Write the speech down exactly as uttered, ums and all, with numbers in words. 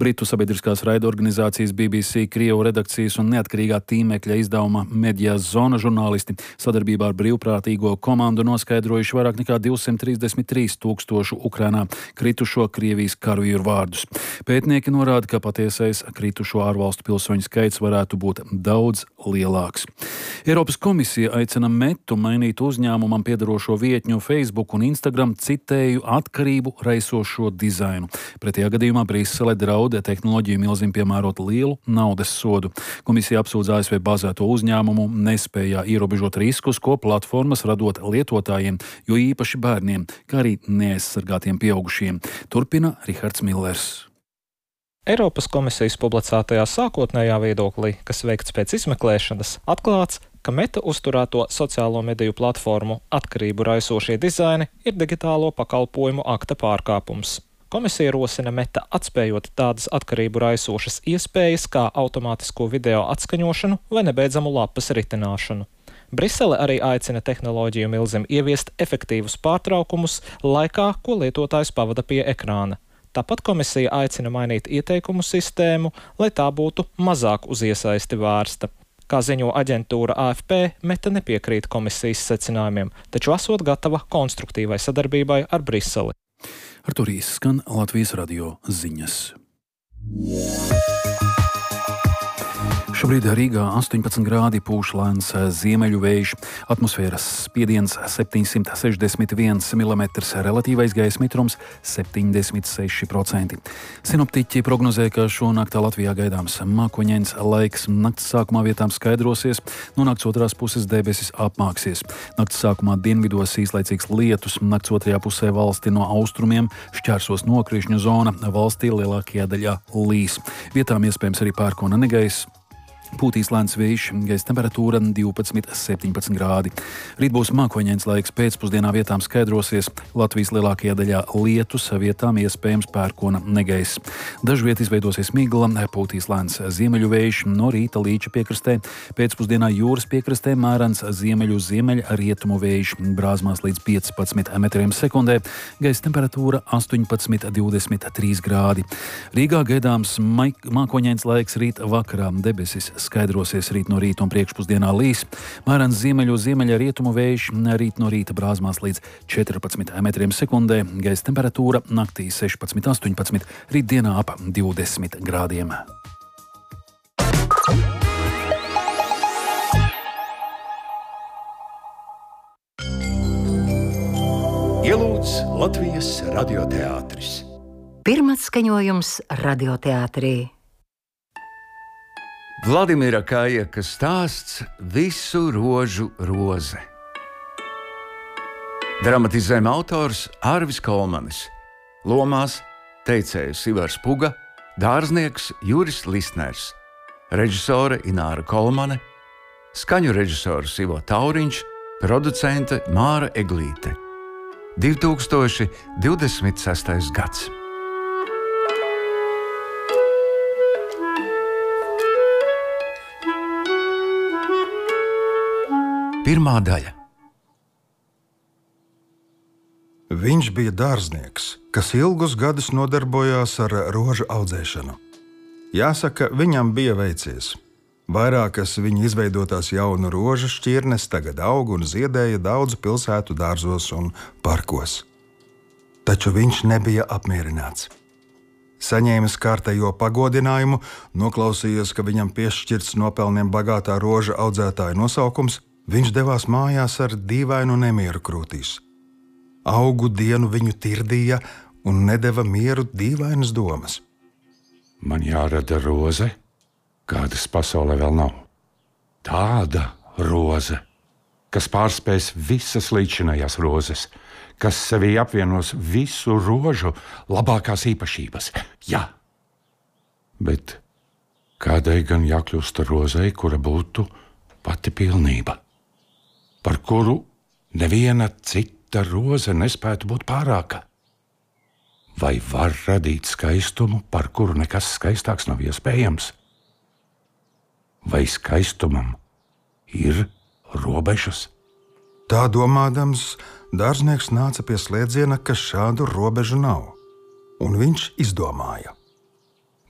Britu sabiedriskās raidorganizācijas B B C Krievu redakcijas un neatkarīgā tīmekļa izdevuma Medijas zona žurnālisti sadarbībā ar brīvprātīgo komandu noskaidrojuši vairāk nekā divsimt trīsdesmit trīs tūkstošu Ukrainā kritušo Krievijas karavīru vārdus. Pētnieki norāda, ka patiesais kritušo ārvalstu pilsoņu skaits varētu būt daudz lielāks. Eiropas komisija aicina Metu mainīt uzņēmumam piedarošo vietņu Facebook un Instagram, citēju, atkarību raisošo dizainu. Pretējā gadījumā Brisele draud tehnoloģiju milzim piemērot lielu naudas sodu. Komisija apsūdz A S V bāzēto uzņēmumu nespējā ierobežot riskus, ko platformas radot lietotājiem, jo īpaši bērniem, kā arī neaizsargātiem pieaugušiem. Turpina Rihards Millers. Eiropas komisijas publicētajā sākotnējā viedoklī, kas veikts pēc izmeklēšanas, atklāts, ka Meta uzturēto sociālo mediju platformu atkarību raisošie dizaini ir digitālo pakalpojumu akta pārkāpums. Komisija rosina Meta atspējot tādas atkarību raisošas iespējas kā automātisko video atskaņošanu vai nebeidzamu lapas ritināšanu. Brisele arī aicina tehnoloģiju milzim ieviest efektīvus pārtraukumus laikā, ko lietotājs pavada pie ekrāna. Tāpat komisija aicina mainīt ieteikumu sistēmu, lai tā būtu mazāk uz iesaisti vērsta. Kā ziņo aģentūra A F P, Meta nepiekrīt komisijas secinājumiem, taču esot gatava konstruktīvai sadarbībai ar Briseli. Ar to izskan Latvijas radio ziņas. Šobrīd Rīgā astoņpadsmit grādi, pūš lēns ziemeļu vējš, atmosfēras spiediens septiņsimt sešdesmit viens milimetrs, relatīvais gaisa mitrums septiņdesmit seši procenti. Sinoptiķi prognozē, ka šonakt Latvijā gaidāms mākoņains laiks, nakts sākumā vietām skaidrosies, no nakts otrās puses debesis apmāksies. Nakts sākumā dienvidos īslaicīgs lietus, nakts otrajā pusē valsti no austrumiem šķērsos nokrišņu zona, valstī lielākajā daļā līs. Vietām iespējams arī pērkona negaiss. Pūtīs lēns vējš, gaisa temperatūra divpadsmit septiņpadsmit grādi. Rīt būs mākoņains laiks, pēcpusdienā vietām skaidrosies, Latvijas lielākajā daļā lietus, vietām iespējams pērkona negaiss. Dažviet izveidosies migla, pūtīs lēns ziemeļu vējš, no rīta Līča piekrastē, pēcpusdienā jūras piekrastē mērens ziemeļu ziemeļa rietumu vējš, brāzmās līdz piecpadsmit metriem sekundē, gaisa temperatūra astoņpadsmit divdesmit trīs grādi. Rīgā gaidāms mākoņains laiks rīt vakarā, debesis skaidrosies rīt no rīta un priekšpusdienā līs. Mērens ziemeļu ziemeļa rietumu vējš, rīt no rīta brāzmās līdz četrpadsmit metriem sekundē, gaisa temperatūra naktī sešpadsmit astoņpadsmit, rīt dienā ap divdesmit grādiem. Ielūdz Latvijas radioteātris. Pirmatskaņojums radioteātrī. Vladimira Kājeka stāsts Visu rožu roze. Dramatizējuma autors Arvis Kolmanis. Lomās teicējs Ivars Puga, dārznieks Juris Listners, režisore Ināra Kolmane, skaņu režisors Ivo Tauriņš, producente Māra Eglīte. divi tūkstoši divdesmit sestais gads. Pirmā daļa. Viņš bija dārznieks, kas ilgus gadus nodarbojās ar rožu audzēšanu. Jāsaka, viņam bija veicies. Vairākas viņa izveidotās jaunu rožu šķirnes tagad aug un ziedēja daudzu pilsētu dārzos un parkos. Taču viņš nebija apmierināts. Saņēmis kārtējo pagodinājumu, noklausījies, ka viņam piešķirts nopelniem bagātā roža audzētāja nosaukums, viņš devās mājās ar dīvainu nemieru krūtīs. Augu dienu viņu tirdīja un nedeva mieru dīvainas domas. Man jārada roze, kādas pasaulē vēl nav. Tāda roze, kas pārspēs visas līdzinājās rozes, kas sevī apvienos visu rožu labākās īpašības. Jā, bet kādai gan jākļūst rozei, kura būtu pati pilnība, par kuru neviena cita roze nespētu būt pārāka? Vai var radīt skaistumu, par kuru nekas skaistāks nav iespējams? Vai skaistumam ir robežas? Tā domādams, dārznieks nāca pie slēdziena, ka šādu robežu nav, un viņš izdomāja.